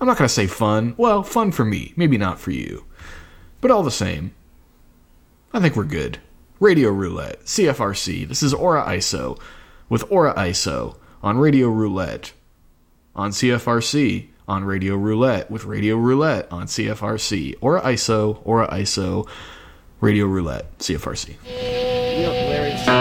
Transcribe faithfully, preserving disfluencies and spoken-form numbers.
I'm not going to say fun. Well, fun for me. Maybe not for you. But all the same, I think we're good. Radio Roulette, C F R C. This is Aura I S O with Aura I S O on Radio Roulette. On C F R C, on Radio Roulette with Radio Roulette on C F R C. Aura I S O, Aura I S O, Radio Roulette, C F R C. You know, Larry,